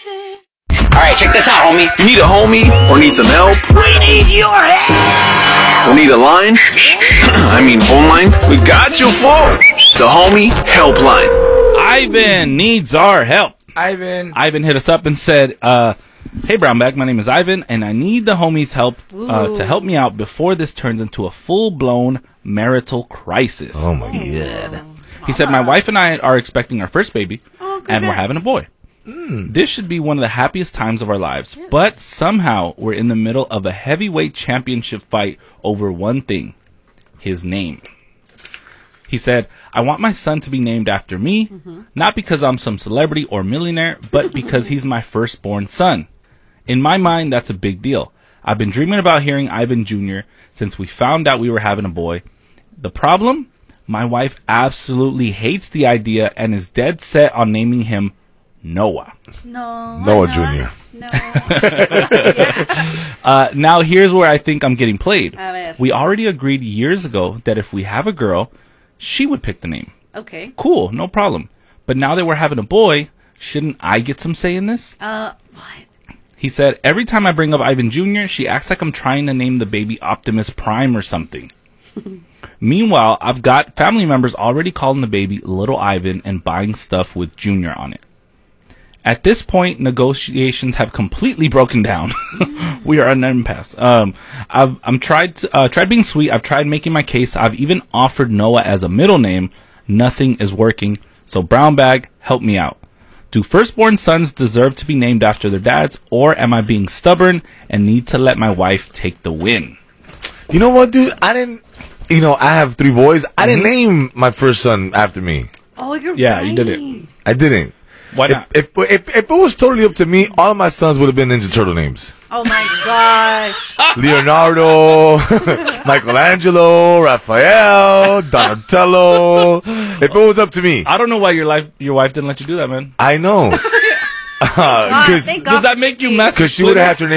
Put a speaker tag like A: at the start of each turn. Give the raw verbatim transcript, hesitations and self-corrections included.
A: Alright, check this out, homie.
B: You need a homie or need some help?
A: We need your help!
B: Or need a line? I mean phone line? We got you for the Homie Helpline.
C: Ivan needs our help.
D: Ivan.
C: Ivan hit us up and said, uh, hey, Brown Bag, my name is Ivan, and I need the homies' help uh, to help me out before this turns into a full-blown marital crisis.
D: Oh, my God.
C: He said, my wife and I are expecting our first baby, oh, and we're having a boy. Mm. This should be one of the happiest times of our lives, yes. But somehow we're in the middle of a heavyweight championship fight over one thing, his name. He said, I want my son to be named after me, mm-hmm. not because I'm some celebrity or millionaire, but because he's my firstborn son. In my mind, that's a big deal. I've been dreaming about hearing Ivan Junior since we found out we were having a boy. The problem? My wife absolutely hates the idea and is dead set on naming him Noah.
E: No.
D: Noah Junior
E: No.
C: uh, now, here's where I think I'm getting played.
E: A ver.
C: We already agreed years ago that if we have a girl, she would pick the name.
E: Okay.
C: Cool, no problem. But now that we're having a boy, shouldn't I get some say in this?
E: Uh, what?
C: He said, every time I bring up Ivan Junior, she acts like I'm trying to name the baby Optimus Prime or something. Meanwhile, I've got family members already calling the baby Little Ivan and buying stuff with Junior on it. At this point, negotiations have completely broken down. We are an impasse. Um, I've I'm tried to, uh, tried being sweet. I've tried making my case. I've even offered Noah as a middle name. Nothing is working. So Brown Bag, help me out. Do firstborn sons deserve to be named after their dads, or am I being stubborn and need to let my wife take the win?
D: You know what, dude? I didn't. You know, I have three boys. I didn't name my first son after me.
E: Oh, you're
C: yeah,
E: right.
C: you did it.
D: I didn't.
C: Why not?
D: If, if if if it was totally up to me, all of my sons would have been Ninja Turtle names.
E: Oh my gosh.
D: Leonardo, Michelangelo, Raphael, Donatello. If it was up to me,
C: I don't know why your life your wife didn't let you do that, man.
D: I know. Uh,
E: God, thank God
C: does that make you messy?
D: Because she would have had her name.